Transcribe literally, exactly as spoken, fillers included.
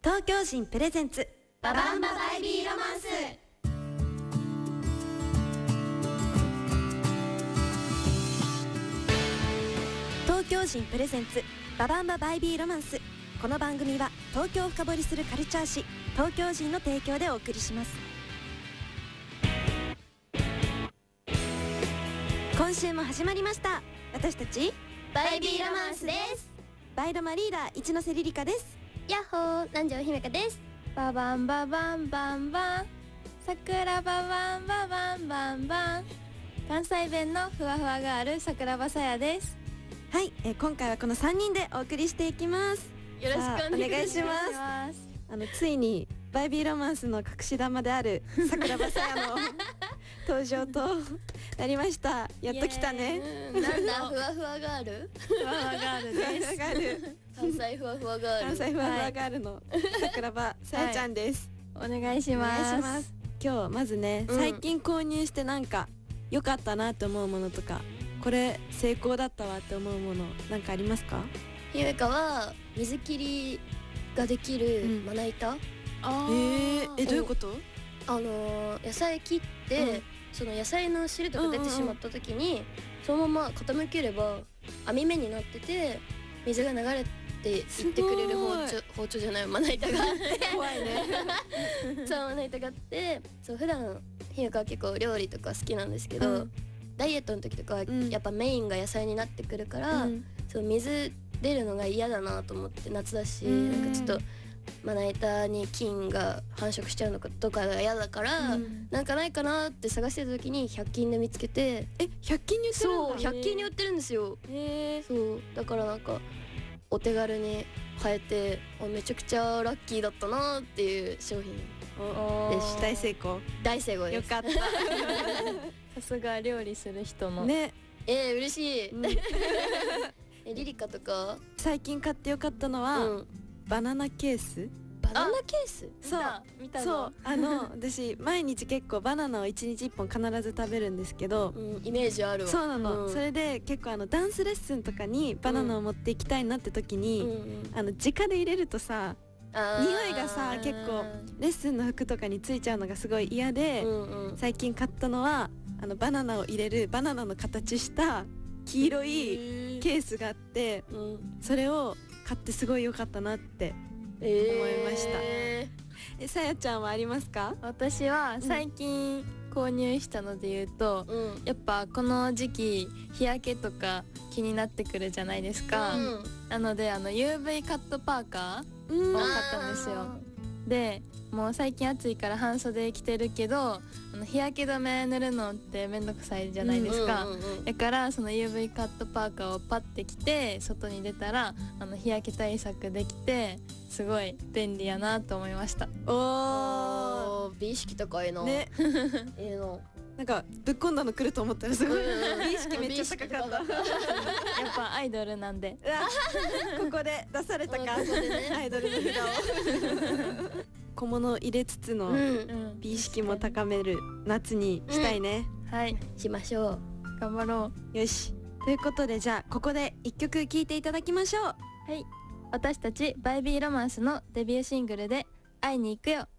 東京人プレゼンツババンババイビーロマンス。 東京人プレゼンツババンババイビーロマンス。この番組は東京を深掘りするカルチャー誌東京人の提供でお送りします。今週も始まりました。私たちバイビーロマンスです。 バイロマリーダー一ノ瀬リリカです。 ヤッホー、南條姫香です。 ババンババンバンバン、桜ババンババンバンバン、関西弁のふわふわガール桜庭さやです。 はい、えー、今回はこのさんにんでお送りしていきます。 よろしくお願いします。 あのついにバイビーロマンスの隠し玉である桜庭さやの登場となりました。やっと来たね。 なんだふわふわガール？ ふわふわガールです。 ガール関西ふわふわガール。 関西ふわふわガールの桜庭さやちゃんです。 はい、お願いします。お願いします。 今日まずね、うん、最近購入してなんか良かったなと思うものとか、これ成功だったわって思うものなんかありますか？ ゆうかは水切りができるまな板、うん、 あー、えー、えどういうこと？ あのー、野菜切って、うん、その野菜の汁とか出てしまった時に、うんうんうん、そのまま傾ければ網目になってて水が流れていってくれる包丁、包丁じゃないまな板があって怖いねそうまな板があって、そう普段ひゆかは結構料理とか好きなんですけど、うん、ダイエットの時とかはやっぱメインが野菜になってくるから、うん、そう水出るのが嫌だなと思って、夏だし、うん、なんかちょっとまな板に菌が繁殖しちゃうのかとかが嫌だから、うん、なんかないかなって探してた時にひゃく均で見つけて。 え、ひゃく均に売ってるんだ。 そう、ひゃく均に売ってるんですよ。へー。そうだからなんかお手軽に買えて、めちゃくちゃラッキーだったなっていう商品でした。 大成功。 大成功です。 よかったさすが料理する人のね。 えー、嬉しい、うん、えリリカとか最近買ってよかったのは、うん、バナナケース。 バナナケース？ そう見たそうあの私毎日結構バナナをいちにちいっぽん必ず食べるんですけど、 うん、イメージあるわ。 そうなの、うん、それで結構あのダンスレッスンとかにバナナを持っていきたいなって時に、うん、あの直で入れるとさ、匂いがさ結構レッスンの服とかについちゃうのがすごい嫌で、うんうん、最近買ったのはあのバナナを入れるバナナの形した黄色いケースがあって、うん、それを買ってすごい良かったなって思いました。えー、えさやちゃんはありますか？ 私は最近購入したので言うと、うん、やっぱこの時期日焼けとか気になってくるじゃないですか、うん、なのであの ユーブイ カットパーカーを買ったんですよ。でもう最近暑いから半袖着てるけど、あの日焼け止め塗るのってめんどくさいじゃないですか、うんうんうんうん、だからその ユーブイ カットパーカーをパッて着て外に出たらあの日焼け対策できてすごい便利やなと思いました。 おー、美意識高いなねいいのなんかぶっこんだの来ると思ったらすごい美意識めっちゃ高かったやっぱアイドルなんでここで出されたか、ここでね、アイドルの札を小物を入れつつの美意識も高める夏にしたいね、 うん、はいしましょう。 頑張ろう。よし、ということでじゃあここでいっきょく聴いていただきましょう。 はい、私たちバイビーロマンスのデビューシングルで会いに行くよ。